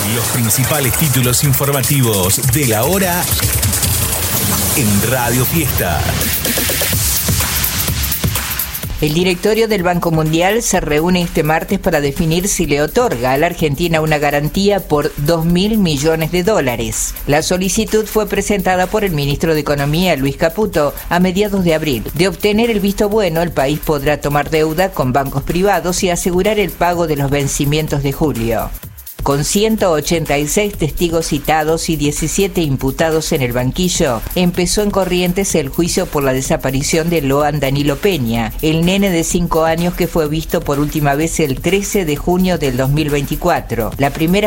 Los principales títulos informativos de la hora en Radio Fiesta. El directorio del Banco Mundial se reúne este martes para definir si le otorga a la Argentina una garantía por $2.000 millones. La solicitud fue presentada por el ministro de Economía, Luis Caputo, a mediados de abril. De obtener el visto bueno, el país podrá tomar deuda con bancos privados y asegurar el pago de los vencimientos de julio. Con 186 testigos citados y 17 imputados en el banquillo, empezó en Corrientes el juicio por la desaparición de Loan Danilo Peña, el nene de 5 años que fue visto por última vez el 13 de junio del 2024. La primera